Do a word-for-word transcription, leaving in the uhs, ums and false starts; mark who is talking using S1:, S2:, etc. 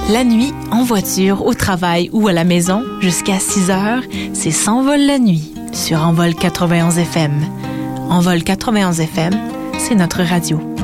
S1: La nuit, en voiture, au travail ou à la maison, jusqu'à six heures, c'est S'envole la nuit sur Envol quatre-vingt-onze F M. Envol quatre-vingt-onze F M, c'est notre radio.